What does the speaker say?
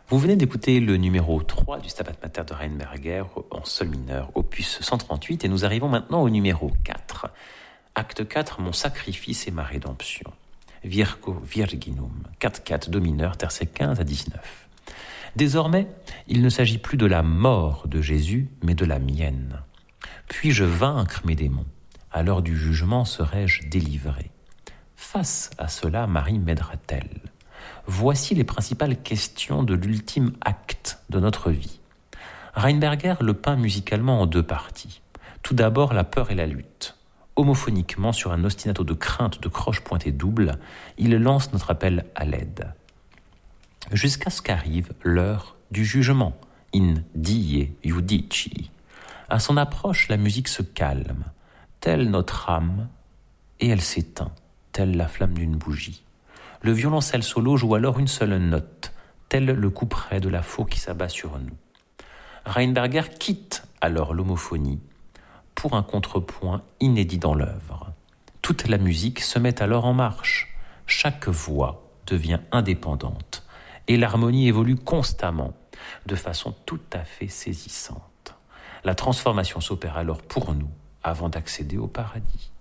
Vous venez d'écouter le numéro 3 du Stabat Mater de Rheinberger en sol mineur, opus 138, et nous arrivons maintenant au numéro 4. Acte 4, mon sacrifice et ma rédemption. Virgo Virginum, 4-4, do mineur, tercet 15 à 19. Désormais, il ne s'agit plus de la mort de Jésus, mais de la mienne. Puis-je vaincre mes démons? À l'heure du jugement serai-je délivré? Face à cela, Marie m'aidera-t-elle? Voici les principales questions de l'ultime acte de notre vie. Rheinberger le peint musicalement en deux parties. Tout d'abord, la peur et la lutte. Homophoniquement, sur un ostinato de crainte de croche pointée double, il lance notre appel à l'aide. Jusqu'à ce qu'arrive l'heure du jugement, in die judici. À son approche, la musique se calme, telle notre âme, et elle s'éteint, telle la flamme d'une bougie. Le violoncelle solo joue alors une seule note, tel le couperet de la faux qui s'abat sur nous. Rheinberger quitte alors l'homophonie pour un contrepoint inédit dans l'œuvre. Toute la musique se met alors en marche, chaque voix devient indépendante et l'harmonie évolue constamment de façon tout à fait saisissante. La transformation s'opère alors pour nous avant d'accéder au paradis.